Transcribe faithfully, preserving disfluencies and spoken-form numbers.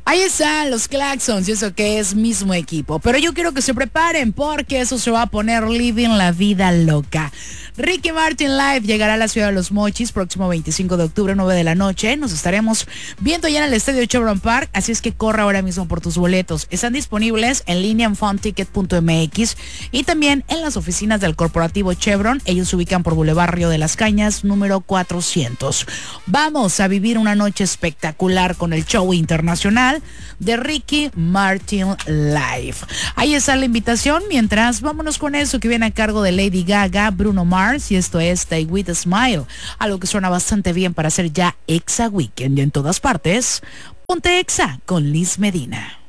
Ahí están los Claxons y eso que es mismo equipo. Pero yo quiero que se preparen porque eso se va a poner living la vida loca. Ricky Martin Live llegará a la ciudad de Los Mochis próximo veinticinco de octubre, nueve de la noche. Nos estaremos viendo ya en el estadio Chevron Park, así es que corre ahora mismo por tus boletos. Están disponibles en línea en funticket punto m x y también en las oficinas del corporativo Chevron. Ellos se ubican por Boulevard Río de las Cañas, número cuatrocientos. Vamos a vivir una noche espectacular con el show internacional de Ricky Martin Live. Ahí está la invitación. Mientras, vámonos con eso que viene a cargo de Lady Gaga, Bruno Mars, y esto es Stay With a Smile, algo que suena bastante bien para hacer ya Exa Weekend y en todas partes. Ponte Exa con Liz Medina.